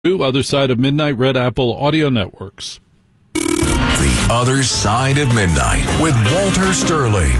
Other Side of Midnight, Red Apple Audio Networks. The Other Side of Midnight with Walter Sterling.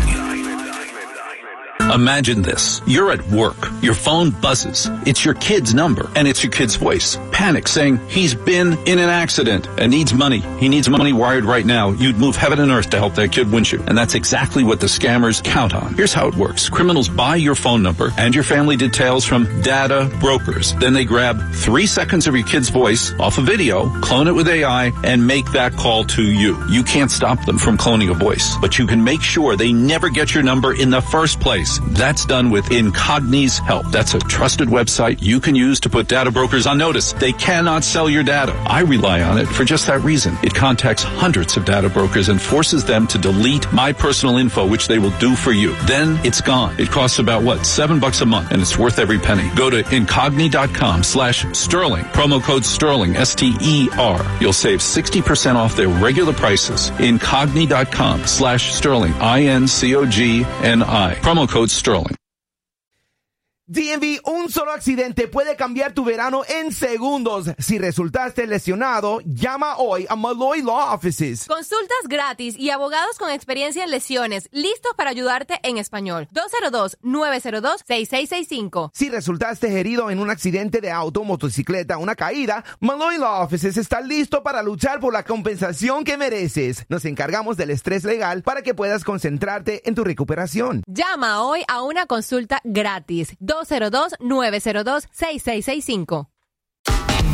Imagine this. You're at work. Your phone buzzes. It's your kid's number, and it's your kid's voice. Panic, saying he's been in an accident and needs money. He needs money wired right now. You'd move heaven and earth to help that kid windshield. And that's exactly what the scammers count on. Here's how it works. Criminals buy your phone number and your family details from data brokers. Then they grab 3 seconds of your kid's voice off a video, clone it with AI, and make that call to you. You can't stop them from cloning a voice, but you can make sure they never get your number in the first place. That's done with Incogni's help. That's a trusted website you can use to put data brokers on notice. They cannot sell your data. I rely on it for just that reason. It contacts hundreds of data brokers and forces them to delete my personal info, which they will do for you. Then it's gone. It costs about, $7 a month, and it's worth every penny. Go to incogni.com/Sterling. Promo code Sterling, STER. You'll save 60% off their regular prices. Incogni.com/Sterling, INCOGNI. Promo code Sterling. DMV, un solo accidente puede cambiar tu verano en segundos. Si resultaste lesionado, llama hoy a Malloy Law Offices. Consultas gratis y abogados con experiencia en lesiones, listos para ayudarte en español. 202-902-6665. Si resultaste herido en un accidente de auto, motocicleta o una caída, Malloy Law Offices está listo para luchar por la compensación que mereces. Nos encargamos del estrés legal para que puedas concentrarte en tu recuperación. Llama hoy a una consulta gratis. 202-902-6665.